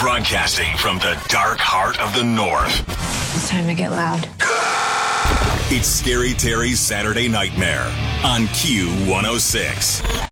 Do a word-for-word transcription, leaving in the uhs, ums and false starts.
Broadcasting from the dark heart of the North. It's time to get loud. It's Scary Terry's Saturday Nightmare on Q one oh six.